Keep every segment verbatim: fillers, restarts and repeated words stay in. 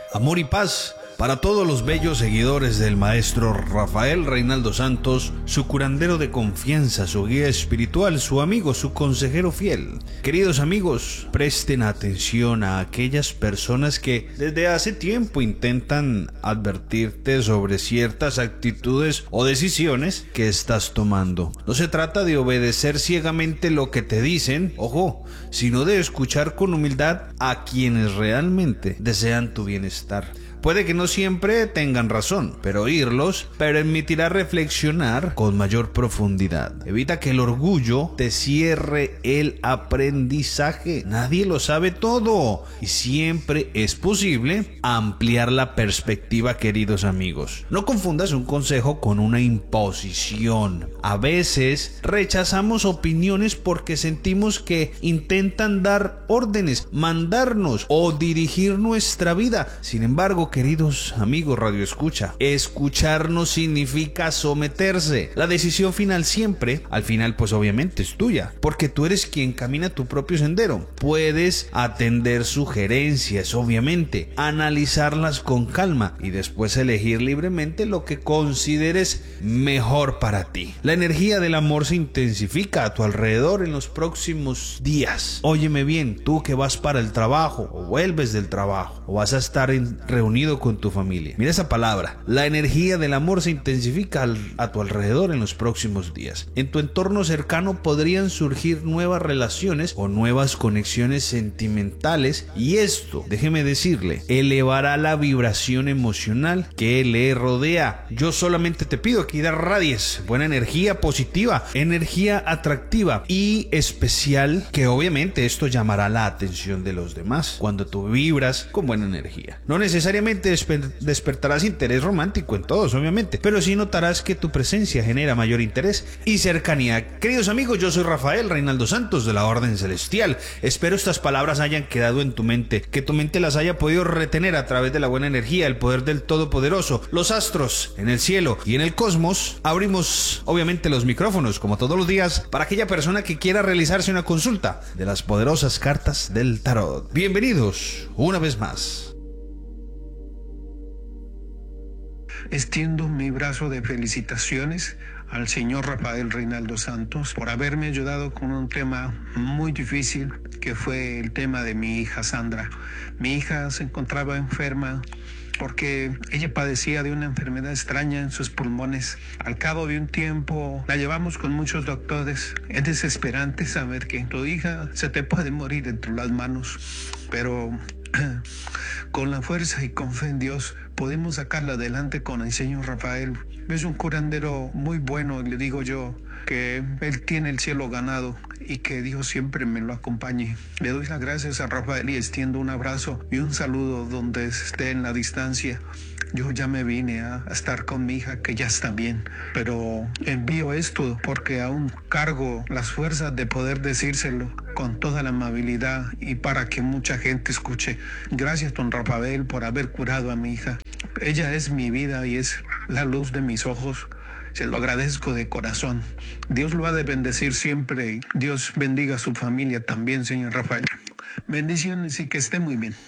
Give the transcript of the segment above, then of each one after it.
Amor y paz para todos los bellos seguidores del maestro Rafael Reinaldo Santos, su curandero de confianza, su guía espiritual, su amigo, su consejero fiel. Queridos amigos, presten atención a aquellas personas que desde hace tiempo intentan advertirte sobre ciertas actitudes o decisiones que estás tomando. No se trata de obedecer ciegamente lo que te dicen, ojo, sino de escuchar con humildad a quienes realmente desean tu bienestar. Puede que no siempre tengan razón, pero oírlos permitirá reflexionar con mayor profundidad. Evita que el orgullo te cierre el aprendizaje. Nadie lo sabe todo y siempre es posible ampliar la perspectiva, queridos amigos. No confundas un consejo con una imposición. A veces rechazamos opiniones porque sentimos que intentan dar órdenes, mandarnos o dirigir nuestra vida. Sin embargo, queridos amigos Radio Escucha, escuchar no significa someterse. La decisión final siempre, al final pues obviamente es tuya, porque tú eres quien camina tu propio sendero. Puedes atender sugerencias, obviamente, analizarlas con calma y después elegir libremente lo que consideres mejor para ti. La energía del amor se intensifica a tu alrededor en los próximos días. Óyeme bien, tú que vas para el trabajo o vuelves del trabajo o vas a estar en reunión con tu familia. Mira esa palabra. La energía del amor se intensifica al, a tu alrededor en los próximos días. En tu entorno cercano podrían surgir nuevas relaciones o nuevas conexiones sentimentales y esto, déjeme decirle, elevará la vibración emocional que le rodea. Yo solamente te pido que irradies buena energía positiva, energía atractiva y especial, que obviamente esto llamará la atención de los demás cuando tú vibras con buena energía. No necesariamente despertarás interés romántico en todos, obviamente, pero sí notarás que tu presencia genera mayor interés y cercanía. Queridos amigos, yo soy Rafael Reinaldo Santos de la Orden Celestial. Espero estas palabras hayan quedado en tu mente, que tu mente las haya podido retener a través de la buena energía, el poder del Todopoderoso, los astros en el cielo y en el cosmos. Abrimos obviamente los micrófonos como todos los días para aquella persona que quiera realizarse una consulta de las poderosas cartas del tarot. Bienvenidos una vez más. Extiendo mi brazo de felicitaciones al señor Rafael Reinaldo Santos por haberme ayudado con un tema muy difícil, que fue el tema de mi hija Sandra. Mi hija se encontraba enferma porque ella padecía de una enfermedad extraña en sus pulmones. Al cabo de un tiempo la llevamos con muchos doctores. Es desesperante saber que tu hija se te puede morir entre las manos, pero con la fuerza y con fe en Dios podemos sacarla adelante con el señor Rafael. Es un curandero muy bueno, le digo yo, que él tiene el cielo ganado y que Dios siempre me lo acompañe. Le doy las gracias a Rafael y extiendo un abrazo y un saludo donde esté en la distancia. Yo ya me vine a, a estar con mi hija, que ya está bien, pero envío esto porque aún cargo las fuerzas de poder decírselo con toda la amabilidad y para que mucha gente escuche. Gracias, don Rafael, por haber curado a mi hija. Ella es mi vida y es la luz de mis ojos. Se lo agradezco de corazón. Dios lo ha de bendecir siempre y Dios bendiga a su familia también, señor Rafael. Bendiciones y que esté muy bien.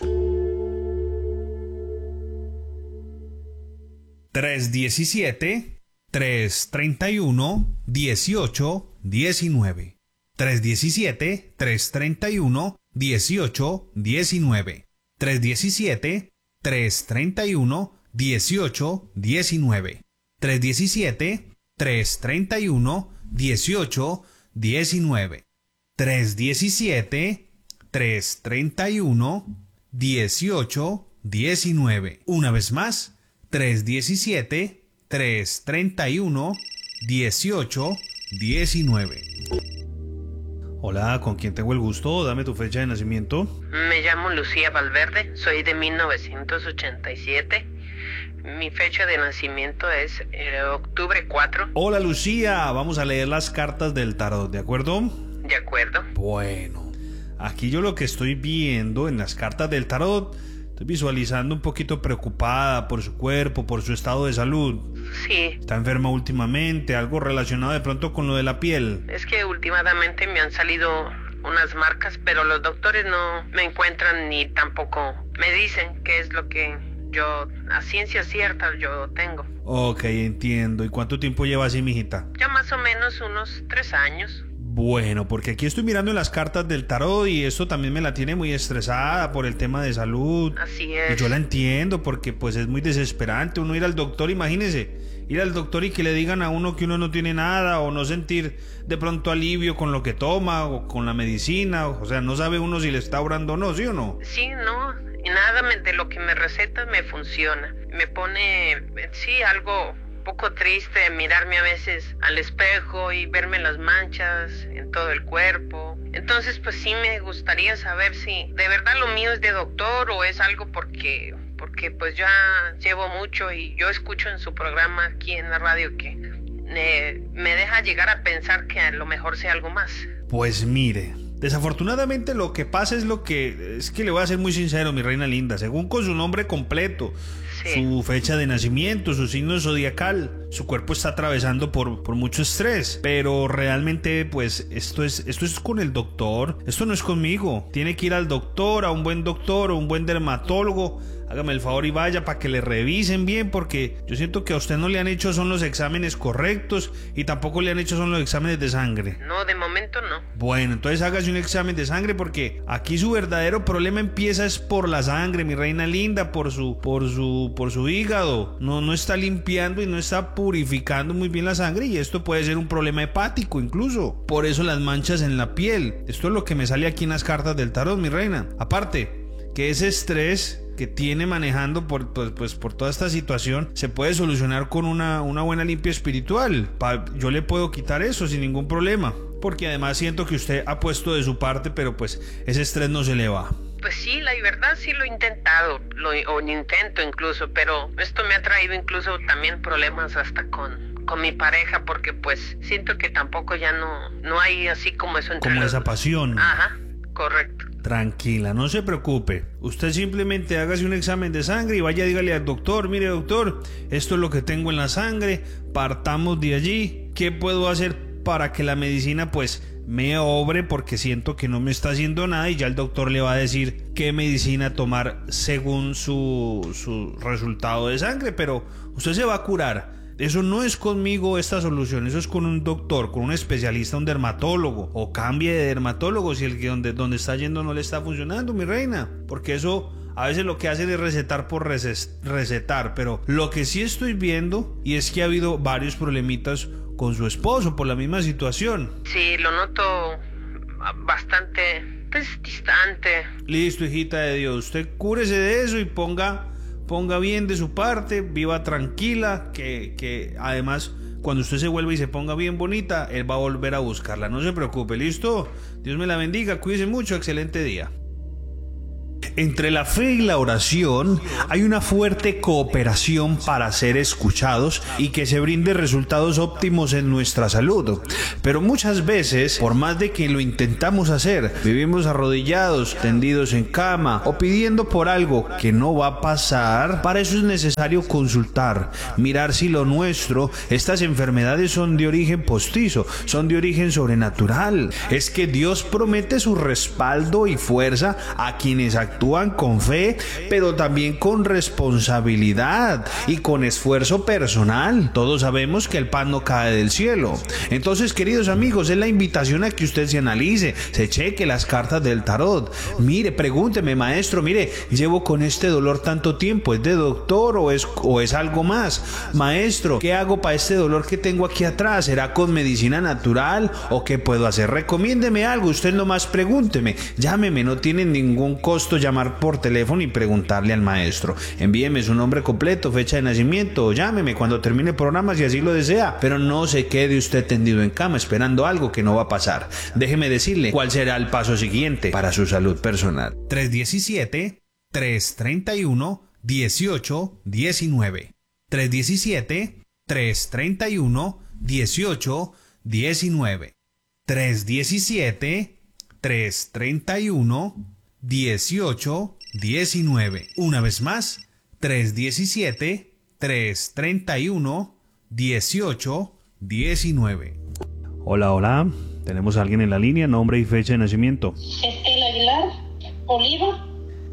tres diecisiete, tres treinta y uno, dieciocho diecinueve. tres diecisiete, tres treinta y uno, dieciocho diecinueve. tres diecisiete, tres treinta y uno, dieciocho diecinueve. tres diecisiete, tres treinta y uno, dieciocho diecinueve. tres diecisiete, tres treinta y uno, dieciocho diecinueve. Una vez más, tres diecisiete, tres treinta y uno, dieciocho diecinueve. Hola, ¿con quién tengo el gusto? Dame tu fecha de nacimiento. Me llamo Lucía Valverde, soy de mil novecientos ochenta y siete. Mi fecha de nacimiento es eh, octubre cuatro. Hola Lucía, vamos a leer las cartas del tarot, ¿de acuerdo? De acuerdo. Bueno, aquí yo lo que estoy viendo en las cartas del tarot, estoy visualizando un poquito preocupada por su cuerpo, por su estado de salud. Sí. ¿Está enferma últimamente? ¿Algo relacionado de pronto con lo de la piel? Es que últimamente me han salido unas marcas, pero los doctores no me encuentran ni tampoco me dicen qué es lo que yo a ciencia cierta yo tengo. Ok, entiendo. ¿Y cuánto tiempo lleva así, mijita? Ya más o menos unos tres años. Bueno, porque aquí estoy mirando en las cartas del tarot y esto también me la tiene muy estresada por el tema de salud. Así es. Y yo la entiendo porque pues es muy desesperante uno ir al doctor, imagínese, ir al doctor y que le digan a uno que uno no tiene nada o no sentir de pronto alivio con lo que toma o con la medicina, o sea, no sabe uno si le está orando o no, ¿sí o no? Sí, no, y nada me- de lo que me receta me funciona. Me pone, sí, algo poco triste mirarme a veces al espejo y verme las manchas en todo el cuerpo. Entonces, pues sí me gustaría saber si de verdad lo mío es de doctor o es algo porque, porque pues ya llevo mucho y yo escucho en su programa aquí en la radio que eh, me deja llegar a pensar que a lo mejor sea algo más. Pues mire, desafortunadamente lo que pasa es lo que... Es que le voy a ser muy sincero, mi reina linda. Según con su nombre completo, Sí. su fecha de nacimiento, su signo zodiacal, su cuerpo está atravesando por, por mucho estrés. Pero realmente, pues, esto es, esto es con el doctor. Esto no es conmigo. Tiene que ir al doctor, a un buen doctor o un buen dermatólogo. Hágame el favor y vaya para que le revisen bien, porque yo siento que a usted no le han hecho son los exámenes correctos y tampoco le han hecho son los exámenes de sangre. No, de momento no. Bueno, entonces hágase un examen de sangre porque aquí su verdadero problema empieza es por la sangre, mi reina linda, por su, por su, por su hígado. No, no está limpiando y no está purificando muy bien la sangre y esto puede ser un problema hepático incluso. Por eso las manchas en la piel. Esto es lo que me sale aquí en las cartas del tarot, mi reina. Aparte, que ese estrés que tiene manejando por, pues, pues, por toda esta situación se puede solucionar con una, una buena limpia espiritual. Pa- yo le puedo quitar eso sin ningún problema, porque además siento que usted ha puesto de su parte, pero pues ese estrés no se le va. Pues sí, la verdad sí lo he intentado, lo, o intento incluso, pero esto me ha traído incluso también problemas hasta con, con mi pareja, porque pues siento que tampoco ya no, no hay así como eso entre Como los esa dos. pasión. Ajá, correcto. Tranquila, no se preocupe. Usted simplemente hágase un examen de sangre y vaya, dígale al doctor, mire doctor, esto es lo que tengo en la sangre, partamos de allí. ¿Qué puedo hacer para que la medicina pues me obre? Porque siento que no me está haciendo nada y ya el doctor le va a decir qué medicina tomar según su, su resultado de sangre, pero usted se va a curar. Eso no es conmigo esta solución, eso es con un doctor, con un especialista, un dermatólogo, o cambie de dermatólogo si el que donde, donde está yendo no le está funcionando, mi reina, porque eso a veces lo que hacen es recetar por reces- recetar, pero lo que sí estoy viendo y es que ha habido varios problemitas con su esposo por la misma situación. Sí, lo noto ah, bastante pues, distante. Listo, hijita de Dios, usted cúrese de eso y ponga... Ponga bien de su parte, viva tranquila, que, que además cuando usted se vuelva y se ponga bien bonita, él va a volver a buscarla. No se preocupe, ¿listo? Dios me la bendiga, cuídese mucho, excelente día. Entre la fe y la oración hay una fuerte cooperación para ser escuchados y que se brinde resultados óptimos en nuestra salud. Pero muchas veces, por más de que lo intentamos hacer, vivimos arrodillados, tendidos en cama o pidiendo por algo que no va a pasar. Para eso es necesario consultar, mirar si lo nuestro, estas enfermedades son de origen postizo, son de origen sobrenatural. Es que Dios promete su respaldo y fuerza a quienes actúan con fe, pero también con responsabilidad y con esfuerzo personal. Todos sabemos que el pan no cae del cielo. Entonces, queridos amigos, es la invitación a que usted se analice, se cheque las cartas del tarot. Mire, pregúnteme, maestro, mire, llevo con este dolor tanto tiempo, ¿es de doctor o es, o es algo más? Maestro, ¿qué hago para este dolor que tengo aquí atrás? ¿Será con medicina natural o qué puedo hacer? Recomiéndeme algo, usted nomás pregúnteme, llámeme, no tiene ningún costo llamar por teléfono y preguntarle al maestro. Envíeme su nombre completo, fecha de nacimiento o llámeme cuando termine el programa si así lo desea, pero no se quede usted tendido en cama esperando algo que no va a pasar. Déjeme decirle cuál será el paso siguiente para su salud personal. tres diecisiete, tres treinta y uno, dieciocho diecinueve. tres diecisiete, tres treinta y uno, dieciocho diecinueve. tres diecisiete, tres treinta y uno, dieciocho diecinueve. Una vez más, tres diecisiete, tres treinta y uno, dieciocho diecinueve. Hola, hola. Tenemos a alguien en la línea, nombre y fecha de nacimiento. Estela Aguilar, Oliva.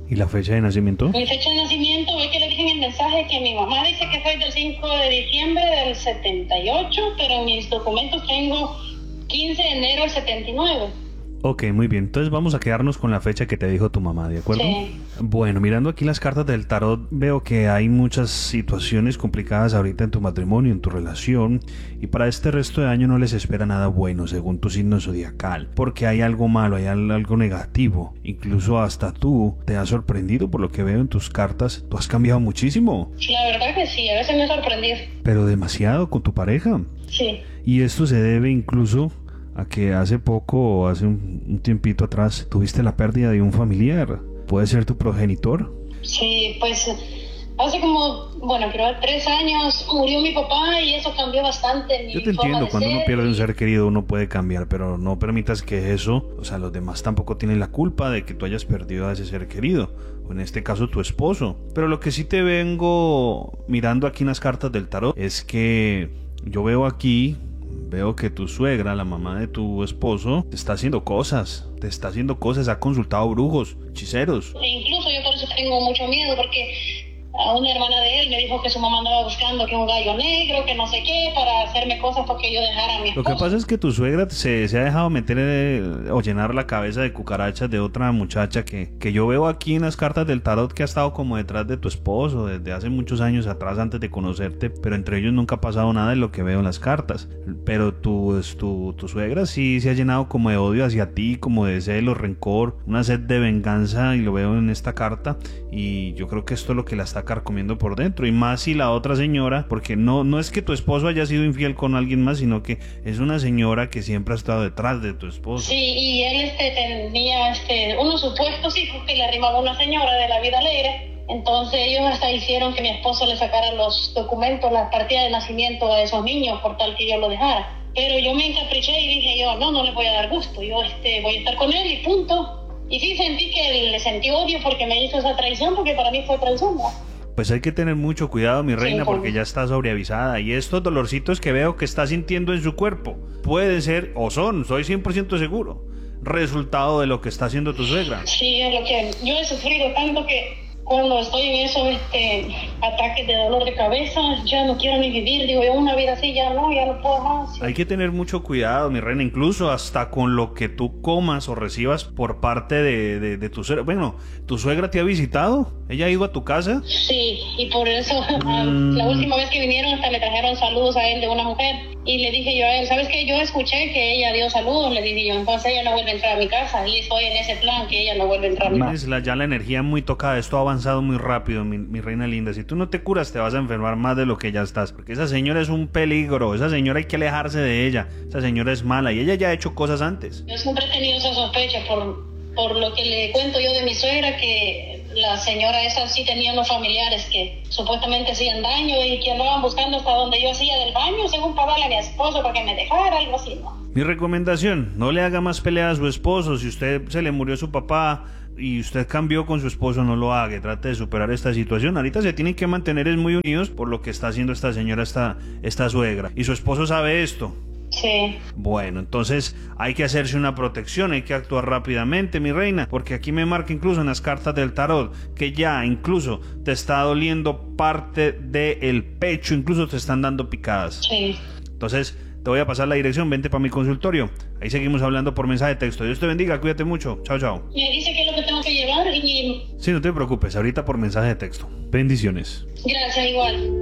¿Y la fecha de nacimiento? Mi fecha de nacimiento, ve que le dije en el mensaje que mi mamá dice que soy del cinco de diciembre del setenta y ocho, pero en mis documentos tengo quince de enero del setenta y nueve. Ok, muy bien. Entonces vamos a quedarnos con la fecha que te dijo tu mamá, ¿de acuerdo? Sí. Bueno, mirando aquí las cartas del tarot, veo que hay muchas situaciones complicadas ahorita en tu matrimonio, en tu relación, y para este resto de año no les espera nada bueno, según tu signo zodiacal, porque hay algo malo, hay algo negativo. Incluso hasta tú te has sorprendido por lo que veo en tus cartas. Tú has cambiado muchísimo. La verdad que sí, a veces me he sorprendido. Pero demasiado con tu pareja. Sí. Y esto se debe incluso a que hace poco, hace un, un tiempito atrás, tuviste la pérdida de un familiar. ¿Puede ser tu progenitor? Sí, pues hace como, bueno, creo tres años murió mi papá y eso cambió bastante mi Yo te forma entiendo, de cuando ser. uno pierde un ser querido uno puede cambiar, pero no permitas que eso, o sea, los demás tampoco tienen la culpa de que tú hayas perdido a ese ser querido, o en este caso tu esposo. Pero lo que sí te vengo mirando aquí en las cartas del tarot es que yo veo aquí... Veo que tu suegra, la mamá de tu esposo, te está haciendo cosas, te está haciendo cosas, ha consultado brujos, hechiceros. E incluso yo por eso tengo mucho miedo, porque a una hermana de él me dijo que su mamá andaba buscando que un gallo negro, que no sé qué, para hacerme cosas para que yo dejara a mi Lo esposo. que pasa es que tu suegra se, se ha dejado meter eh, o llenar la cabeza de cucarachas de otra muchacha que, que yo veo aquí en las cartas del tarot que ha estado como detrás de tu esposo desde hace muchos años atrás antes de conocerte, pero entre ellos nunca ha pasado nada de lo que veo en las cartas. Pero tu, tu, tu suegra sí se ha llenado como de odio hacia ti, como de celo, rencor, una sed de venganza, y lo veo en esta carta, y yo creo que esto es lo que la está carcomiendo por dentro, y más si la otra señora, porque no, no es que tu esposo haya sido infiel con alguien más, sino que es una señora que siempre ha estado detrás de tu esposo. Sí, y él este, tenía este, unos supuestos hijos que le arrimaba una señora de la vida alegre. Entonces ellos hasta hicieron que mi esposo le sacara los documentos, las partidas de nacimiento de esos niños por tal que yo lo dejara. Pero yo me encapriché y dije yo, no, no le voy a dar gusto, yo este, voy a estar con él y punto. Y sí sentí que le sentí odio porque me hizo esa traición, porque para mí fue traición, ¿no? Pues hay que tener mucho cuidado, mi reina, sí, porque ya está sobreavisada. Y estos dolorcitos que veo que está sintiendo en su cuerpo pueden ser, o son, soy cien por ciento seguro, resultado de lo que está haciendo tu suegra. Sí, es lo que yo he sufrido tanto que cuando estoy en esos este, ataques de dolor de cabeza, ya no quiero ni vivir. Digo, yo una vida así ya no, ya no puedo más. Hay que tener mucho cuidado, mi reina, incluso hasta con lo que tú comas o recibas por parte de, de, de tu suegra. Bueno, ¿tu suegra te ha visitado? ¿Ella ha ido a tu casa? Sí, y por eso Mm. la última vez que vinieron hasta le trajeron saludos a él de una mujer. Y le dije yo a él, ¿sabes qué? Yo escuché que ella dio saludos, le dije yo, entonces ella no vuelve a entrar a mi casa. Y estoy en ese plan que ella no vuelve a entrar a mi casa. Tienes la, ya la energía muy tocada, esto ha avanzado muy rápido, mi, mi reina linda. Si tú no te curas, te vas a enfermar más de lo que ya estás, porque esa señora es un peligro, esa señora hay que alejarse de ella, esa señora es mala y ella ya ha hecho cosas antes. Yo siempre he tenido esa sospecha por, por lo que le cuento yo de mi suegra, que la señora esa sí tenía unos familiares que supuestamente hacían daño y que andaban buscando hasta donde yo hacía del baño, según para darle a mi esposo para que me dejara, algo así, ¿no? Mi recomendación, no le haga más pelea a su esposo. Si usted se le murió su papá y usted cambió con su esposo, no lo haga, trate de superar esta situación. Ahorita se tienen que mantener muy unidos por lo que está haciendo esta señora, esta, esta suegra, y su esposo sabe esto. Sí. Bueno, entonces hay que hacerse una protección, hay que actuar rápidamente, mi reina, porque aquí me marca incluso en las cartas del tarot que ya incluso te está doliendo parte del pecho, incluso te están dando picadas. Sí. Entonces te voy a pasar la dirección, vente para mi consultorio, ahí seguimos hablando por mensaje de texto. Dios te bendiga, cuídate mucho, chao chao. Me dice qué es lo que tengo que llevar y... Sí, no te preocupes, ahorita por mensaje de texto. Bendiciones. Gracias, igual.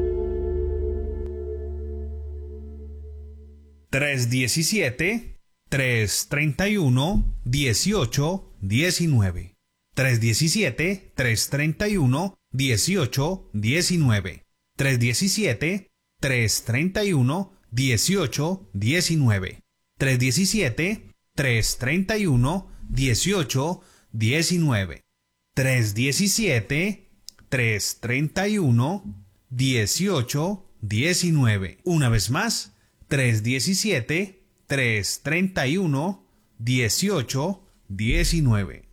tres diecisiete, tres treinta y uno, dieciocho diecinueve. tres diecisiete, tres treinta y uno, dieciocho diecinueve. tres diecisiete, tres treinta y uno, dieciocho diecinueve. tres diecisiete, tres treinta y uno, dieciocho diecinueve. tres diecisiete, tres treinta y uno, dieciocho diecinueve. Una vez más, tres diecisiete, tres treinta y uno, dieciocho diecinueve.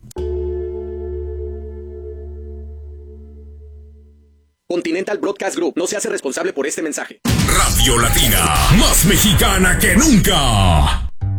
Continental Broadcast Group no se hace responsable por este mensaje. Radio Latina, más mexicana que nunca.